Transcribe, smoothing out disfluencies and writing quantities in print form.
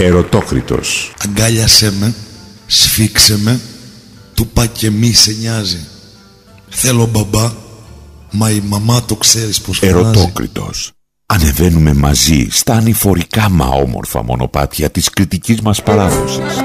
Ερωτόκριτος. Αγκάλιασέ με, σφίξε με, του πά και μη σε νοιάζει. Θέλω μπαμπά, μα η μαμά το ξέρεις πως φωνάζει. Ερωτόκριτος. Ανεβαίνουμε μαζί στα ανηφορικά μα όμορφα μονοπάτια της κριτικής μας παράδοσης.